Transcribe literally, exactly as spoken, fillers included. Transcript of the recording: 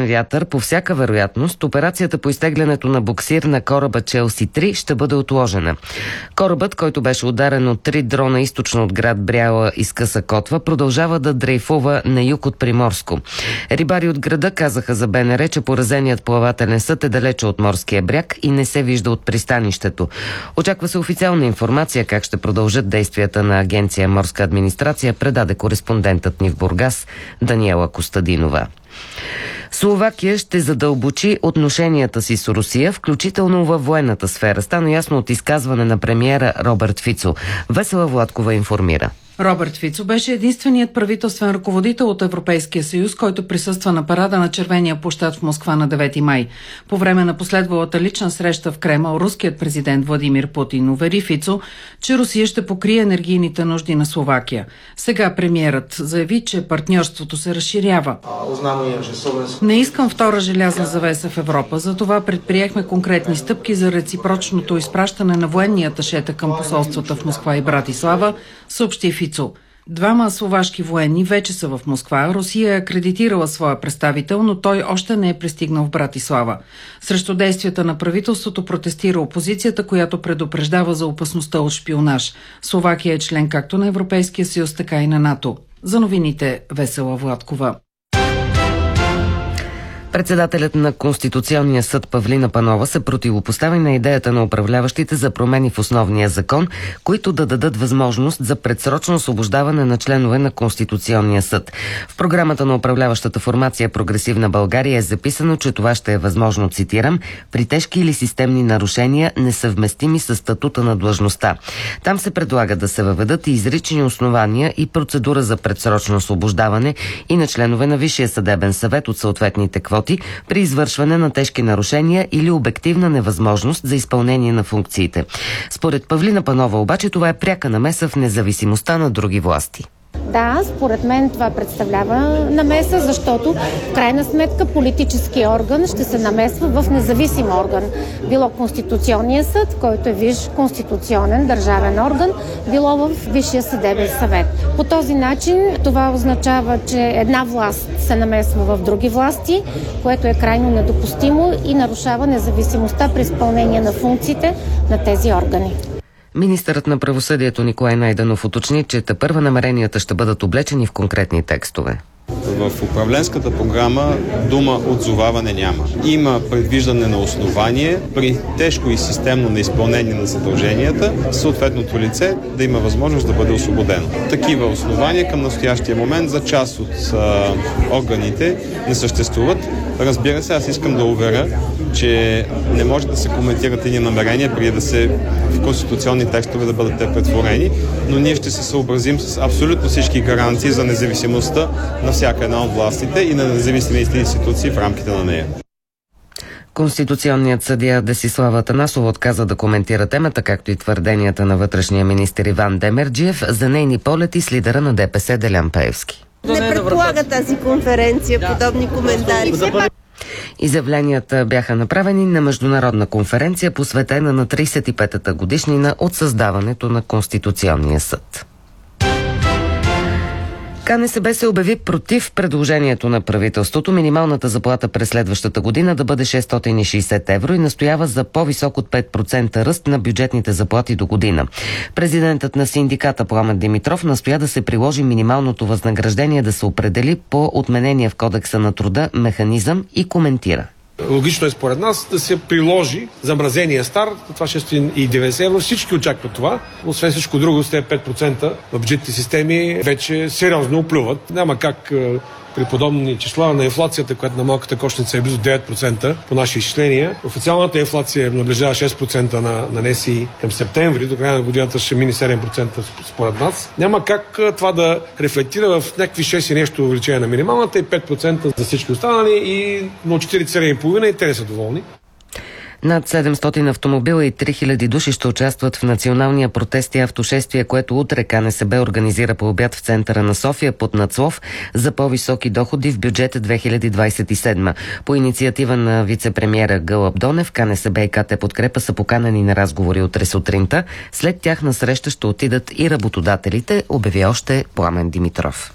северен вятър, по всяка вероятност, операцията по изтеглянето на буксир на кораба Челси три ще бъде отложена. Корабът, който беше ударен от три дрона източно от град Бряла и скъса котва, продължава да дрейфува на юг от Приморско. Рибари от града казаха за БНР, че поразеният плавателен съд е далече от морския бряг и не се вижда от пристанището. Очаква се официална информация как ще продължат действията на агенция Морска администрация, предаде кореспондентът ни в Бургас Даниела Костадинова. Словакия ще задълбочи отношенията си с Русия, включително във военната сфера. Стана ясно от изказване на премиера Робърт Фицо. Весела Владкова информира. Робърт Фицо беше единственият правителствен ръководител от Европейския съюз, който присъства на парада на Червения площад в Москва на девети май. По време на последвалата лична среща в Кремъл, руският президент Владимир Путин увери Фицо, че Русия ще покрие енергийните нужди на Словакия. Сега премиерът заяви, че партньорството се разширява. Не искам втора желязна завеса в Европа, затова предприехме конкретни стъпки за реципрочното изпращане на военни аташета към посолствата в Москва и Братислава, съобщи Фицо. Двама словашки военни вече са в Москва. Русия е акредитирала своя представител, но той още не е пристигнал в Братислава. Срещу действията на правителството протестира опозицията, която предупреждава за опасността от шпионаж. Словакия е член както на Европейския съюз, така и на НАТО. За новините Весела Владкова. Председателят на Конституционния съд Павлина Панова се противопостави на идеята на управляващите за промени в основния закон, които да дадат възможност за предсрочно освобождаване на членове на Конституционния съд. В програмата на управляващата формация Прогресивна България е записано, че това ще е възможно, цитирам, при тежки или системни нарушения, несъвместими с статута на длъжността. Там се предлага да се въведат и изрични основания и процедура за предсрочно освобождаване и на членове на Висшия съдебен съвет от съответните квоти при извършване на тежки нарушения или обективна невъзможност за изпълнение на функциите. Според Павлина Панова обаче това е пряка намеса в независимостта на други власти. Да, според мен това представлява намеса, защото в крайна сметка политически орган ще се намесва в независим орган. Било Конституционния съд, който е висш конституционен държавен орган, било в Висшия съдебен съвет. По този начин това означава, че една власт се намесва в други власти, което е крайно недопустимо и нарушава независимостта при изпълнение на функциите на тези органи. Министърът на правосъдието Николай Найденов уточни, че тепърва намеренията ще бъдат облечени в конкретни текстове. В управленската програма дума отзоваване няма. Има предвиждане на основание при тежко и системно неизпълнение на задълженията съответното лице да има възможност да бъде освободено. Такива основания към настоящия момент за част от а, органите не съществуват. Разбира се, аз искам да уверя, че не може да се коментират едни намерения преди да се в конституционни текстове да бъдат те претворени, но ние ще се съобразим с абсолютно всички гаранции за независимостта на всяка една от властите и на независимите институции в рамките на нея. Конституционният съдия Десислава Атанасова отказа да коментира темата, както и твърденията на вътрешния министър Иван Демерджиев за нейни полети с лидера на ДПС Делян Пеевски. Не предполага тази конференция подобни коментари. Изявленията бяха направени на международна конференция, посветена на тридесет и петата годишнина от създаването на Конституционния съд. КНСБ се обяви против предложението на правителството минималната заплата през следващата година да бъде шестстотин и шейсет евро и настоява за по-висок от пет процента ръст на бюджетните заплати до година. Президентът на синдиката Пламен Димитров настоя да се приложи минималното възнаграждение да се определи по отменения в Кодекса на труда механизъм и коментира. Логично е според нас да се приложи замразения старт, това шестстотин и деветдесет евро. Всички очакват това. Освен всичко друго, с тези пет процента в бюджетните системи вече сериозно оплюват. Няма как при подобни числа на инфлацията, която на малката кошница е близо девет процента по наши изчисления. Официалната инфлация наближава шест процента на, на НСИ към септември. До края на годината ще мини седем процента според нас. Няма как това да рефлектира в някакви шест и нещо увеличение на минималната и пет процента за всички останали и на четиридесет и седем и половина и те не са доволни. Над седемстотин автомобила и три хиляди души ще участват в националния протест и автошествие, което утре КНСБ организира по обяд в центъра на София под надслов за по-високи доходи в бюджета две хиляди двадесет и седма. По инициатива на вице-премиера Гълъб Донев, КНСБ и КТ Подкрепа са поканени на разговори утре сутринта. След тях на среща ще отидат и работодателите, обяви още Пламен Димитров.